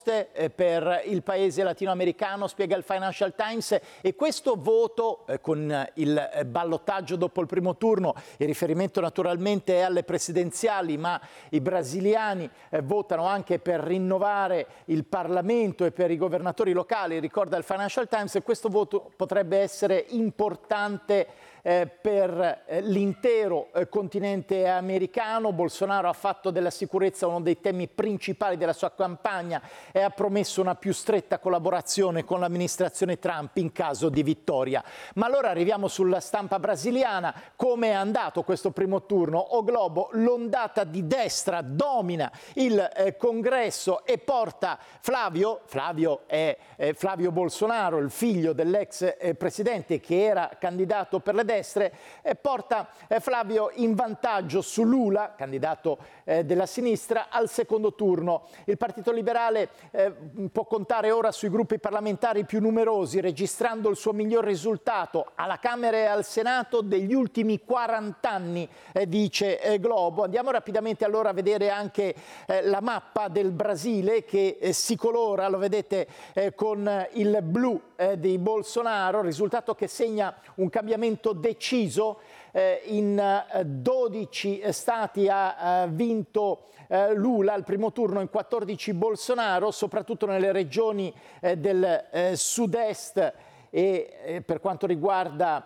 per il paese latinoamericano, spiega il Financial Times, e questo voto con il ballottaggio dopo il primo turno, il riferimento naturalmente è alle presidenziali, ma i brasiliani votano anche per rinnovare il Parlamento e per i governatori locali, ricorda il Financial Times, e questo voto potrebbe essere importante per l'intero continente americano. Bolsonaro ha fatto della sicurezza uno dei temi principali della sua campagna e ha promesso una più stretta collaborazione con l'amministrazione Trump in caso di vittoria. Ma allora arriviamo sulla stampa brasiliana. Come è andato questo primo turno? O Globo, l'ondata di destra domina il congresso e porta Flavio è Flavio Bolsonaro, il figlio dell'ex presidente che era candidato per le destre, porta Flavio in vantaggio su Lula, candidato della sinistra, al secondo turno. Il Partito Liberale può contare ora sui gruppi parlamentari più numerosi, registrando il suo miglior risultato alla Camera e al Senato degli ultimi 40 anni, dice Globo. Andiamo rapidamente allora a vedere anche la mappa del Brasile che si colora, lo vedete, con il blu di Bolsonaro, risultato che segna un cambiamento deciso. In 12 stati ha vinto Lula al primo turno, in 14 Bolsonaro, soprattutto nelle regioni del sud-est, e per quanto riguarda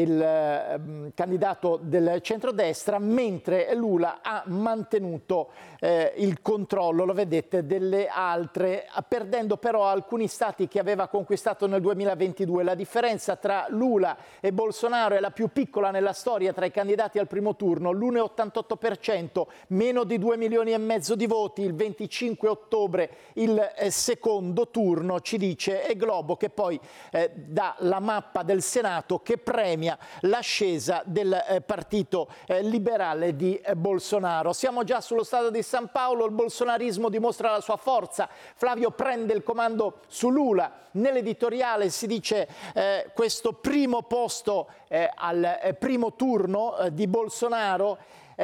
il candidato del centrodestra, mentre Lula ha mantenuto il controllo, lo vedete, delle altre, perdendo però alcuni stati che aveva conquistato nel 2022. La differenza tra Lula e Bolsonaro è la più piccola nella storia tra i candidati al primo turno, l'1,88%, meno di 2 milioni e mezzo di voti. Il 25 ottobre il secondo turno, ci dice Globo, che poi dà la mappa del Senato che premia l'ascesa del partito liberale di Bolsonaro. Siamo già sullo stadio di San Paolo, il bolsonarismo dimostra la sua forza. Flavio prende il comando su Lula. Nell'editoriale si dice questo primo posto al primo turno di Bolsonaro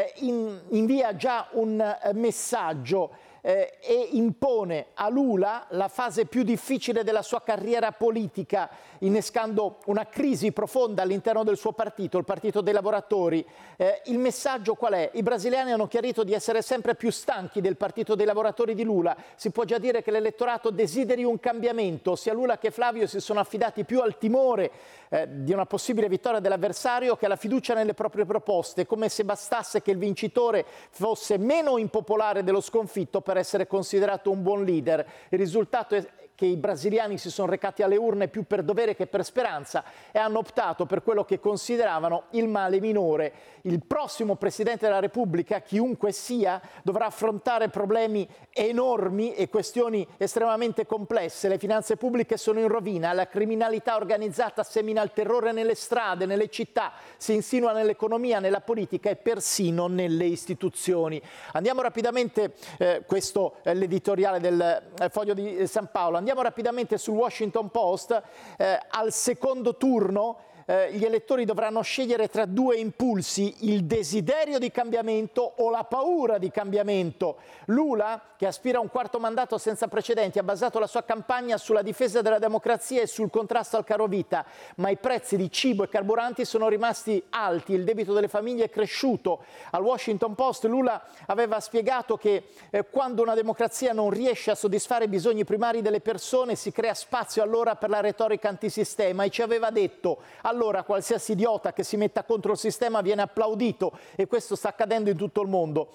invia già un messaggio e impone a Lula la fase più difficile della sua carriera politica, innescando una crisi profonda all'interno del suo partito, il Partito dei Lavoratori. Il messaggio qual è? I brasiliani hanno chiarito di essere sempre più stanchi del Partito dei Lavoratori di Lula. Si può già dire che l'elettorato desideri un cambiamento. Sia Lula che Flavio si sono affidati più al timore di una possibile vittoria dell'avversario che alla fiducia nelle proprie proposte, come se bastasse che il vincitore fosse meno impopolare dello sconfitto per essere considerato un buon leader. Il risultato è che i brasiliani si sono recati alle urne più per dovere che per speranza e hanno optato per quello che consideravano il male minore. Il prossimo Presidente della Repubblica, chiunque sia, dovrà affrontare problemi enormi e questioni estremamente complesse. Le finanze pubbliche sono in rovina, la criminalità organizzata semina il terrore nelle strade, nelle città, si insinua nell'economia, nella politica e persino nelle istituzioni. Andiamo rapidamente, questo è l'editoriale del Foglio di San Paolo, andiamo rapidamente sul Washington Post. Al secondo turno gli elettori dovranno scegliere tra due impulsi: il desiderio di cambiamento o la paura di cambiamento. Lula, che aspira a un quarto mandato senza precedenti, ha basato la sua campagna sulla difesa della democrazia e sul contrasto al carovita, ma i prezzi di cibo e carburanti sono rimasti alti, il debito delle famiglie è cresciuto. Al Washington Post Lula aveva spiegato che quando una democrazia non riesce a soddisfare i bisogni primari delle persone si crea spazio allora per la retorica antisistema, e ci aveva detto: allora qualsiasi idiota che si metta contro il sistema viene applaudito, e questo sta accadendo in tutto il mondo.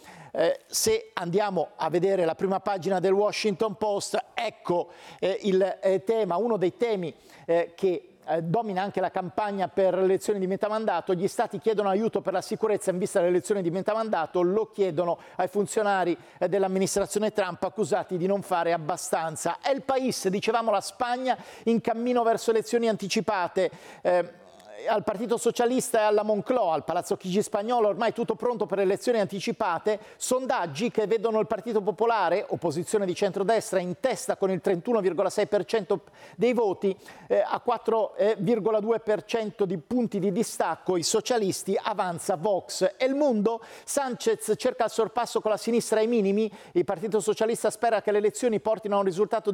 Se andiamo a vedere la prima pagina del Washington Post, ecco il tema, uno dei temi che domina anche la campagna per le elezioni di metà mandato. Gli stati chiedono aiuto per la sicurezza in vista delle elezioni di metà mandato, lo chiedono ai funzionari dell'amministrazione Trump accusati di non fare abbastanza. È il País, dicevamo, la Spagna in cammino verso elezioni anticipate. al Partito Socialista e alla Moncloa, al Palazzo Chigi spagnolo, ormai tutto pronto per le elezioni anticipate, sondaggi che vedono il Partito Popolare, opposizione di centrodestra, in testa con il 31,6% dei voti, a 4,2% di punti di distacco i socialisti, avanza Vox. E il Mundo? Sanchez cerca il sorpasso con la sinistra ai minimi, il Partito Socialista spera che le elezioni portino a un risultato